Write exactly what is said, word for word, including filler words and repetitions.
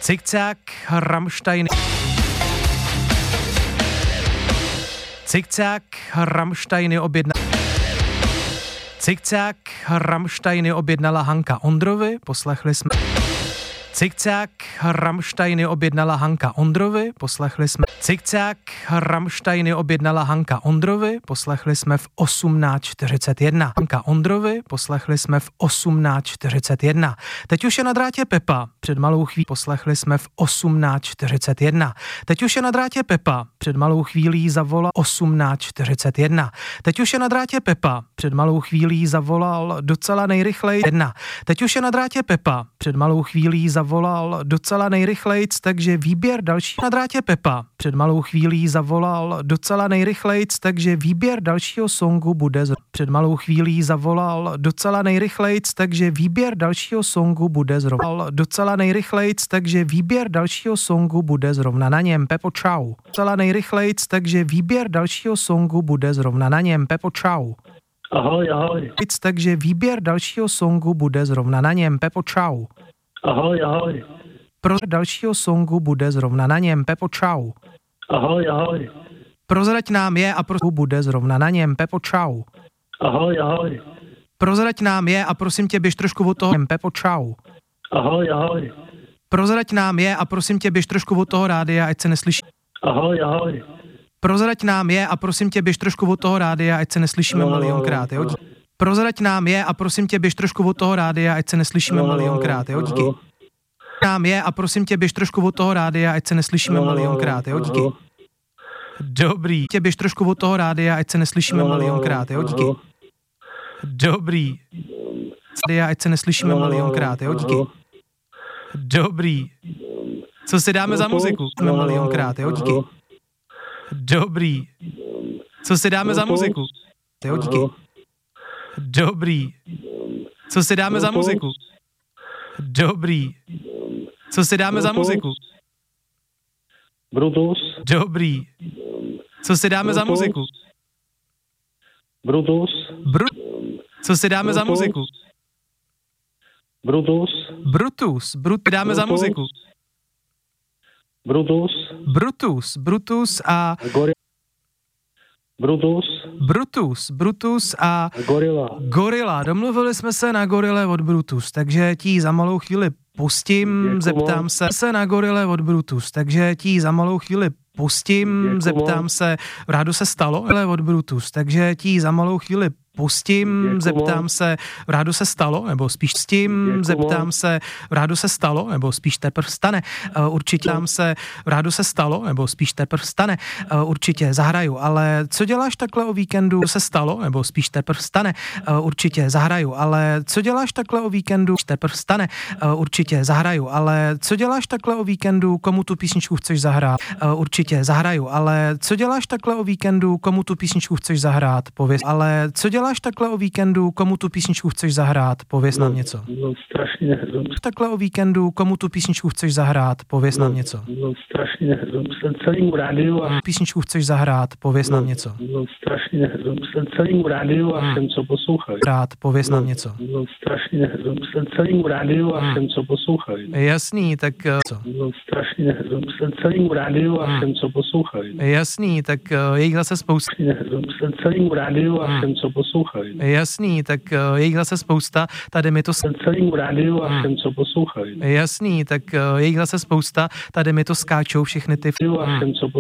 Cikcák, Rammstein. Cikcák, Rammsteiny objedna... Cikcák, Rammsteiny objednala Hanka Ondrovi, poslechli jsme... Cikcák, Rammsteiny objednala Hanka Ondrovi, poslechli jsme... Cikcák, Rammsteiny objednala Hanka Ondrovi, poslechli jsme v osmnáct čtyřicet jedna. Hanka Ondrovi, poslechli jsme v osmnáct čtyřicet jedna. Teď už je na drátě Pepa, před malou chvílí poslechli jsme v osmnáct čtyřicet jedna. Teď už je na drátě Pepa, před malou chvílí zavolal osmnáct čtyřicet jedna. Teď už je na drátě Pepa, před malou chvílí zavolal docela nejrychleji jedna. Teď už je na drátě Pepa, před malou chvílí zavolal docela nejrychlejc, takže výběr další na drátě Pepa. Před malou chvílí zavolal docela nejrychlejc, takže výběr dalšího songu bude z... Před malou chvílí zavolal docela nejrychlejc, takže výběr dalšího songu bude zrovna docela nejrychlejc, takže výběr dalšího songu bude zrovna na něm. Pepo, čau. Docela nejrychlejc, takže výběr dalšího songu bude zrovna na něm. Pepo, čau. Ahoj, ahoj. Takže výběr dalšího songu bude zrovna na něm. Pepo, čau. Ahoj, ahoj. Pro dalšího songu bude zrovna na něm. Pepo, čau. Ahoj, ahoj. Prozrať nám je a prosím bude zrovna na něm. Pepo, čau. Ahoj, ahoj. Prozrať nám je a prosím tě, běž trošku od toho. Pepo, čau. Ahoj, ahoj. Prozrať nám je a prosím tě, běž trošku od toho rádia, ať se neslyší. Ahoj, ahoj. Prozrať nám je a prosím tě, běž trošku od toho rádia, ať se neslyšíme milionkrát, jo? Prozrať nám je a prosím tě, běž trošku od toho rádia, ať se neslyšíme milionkrát, jo? Díky. Nám je a prosím tě, běž trošku od toho rádia, ať se neslyšíme milionkrát, jo? Díky. Dobrý. Tě běž trošku od toho rádia, ať se neslyšíme milionkrát, jo? Díky. Dobrý. Rádia, ať se neslyšíme milionkrát, jo? Díky. Dobrý. Co si dáme za muziku? Milionkrát, jo? Díky. Dobrý. Co si dáme za muziku? Jo, díky. Dobrý. Co si dáme za muziku? Dobrý. Co si dáme za muziku? Brutus. Dobrý. Co si dáme za muziku? Brutus. Bru... Co si dáme za muziku? Brutus. Brutus. Brut... Dáme za muziku? Brutus. Brutus. Brutus a... Brutus. Brutus. Brutus a... Gorila. Gorila. Domluvili jsme se na Gorile od Brutus, takže ti za malou chvíli pustím, Děkuju. zeptám se se na Gorile od Brutus, takže ti za malou chvíli pustím, Děkuju. zeptám se, rádo se stalo, ale od Brutus, takže ti za malou chvíli pustím, Děkuju. zeptám se, rádo se stalo, nebo spíš s tím, Děkuju. zeptám se, rádo se stalo, nebo spíš teprv stane, uh, určitě tam se, rádo se stalo, nebo spíš teprv stane, uh, určitě zahraju, ale co děláš takhle o víkendu, se stalo, nebo spíš teprv stane, uh, určitě zahraju, ale co děláš takhle o víkendu, teprv stane, uh, určitě zahraju, ale co děláš takhle o víkendu, komu tu písničku chceš zahrát, uh, určitě zahraju, ale co děláš takhle o víkendu, komu tu písničku chceš zahrát, pověz, ale co děláš takhle o víkendu, komu tu písničku chceš zahrát, pověz nám něco. No strašně. Takhle o víkendu, komu tu písničku chceš zahrát, pověz nám něco. No strašně. Jsem celému rádiu a... Písničku chceš zahrát, pověz nám něco. No strašně. Jsem celému rádiu a všem, co poslouchají. Rád, pověz nám něco. No strašně. Jsem celému rádiu a všem, co poslouchají. Jasný, tak uh, co? No strašně. Jsem celému rádiu a všem, co poslouchají. Jasný, tak uh, je jich zase spousta. Jsem celému rádiu a všem, co poslouchají. Jasný, tak uh, je jich zase spousta, tady mi to... Jsem celému rádiu a všem, co poslouchají. Jasný, tak uh, je jich zase spousta, tady mi to skáčou všechny ty... A všem, co